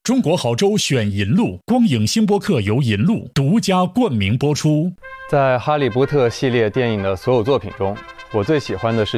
中国好州选银鹿，光影星播客由银鹿独家冠名播出。 在《哈利波特》系列电影的所有作品中，我最喜欢的是